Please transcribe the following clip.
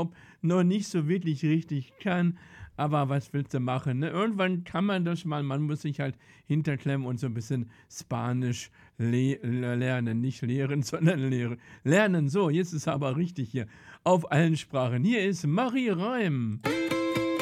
überhaupt noch nicht so wirklich richtig kann. Aber was willst du machen? Ne? Irgendwann kann man das mal, man muss sich halt hinterklemmen und so ein bisschen Spanisch lernen. Nicht lehren, sondern lernen. So, jetzt ist aber richtig hier auf allen Sprachen. Hier ist Marie Reim.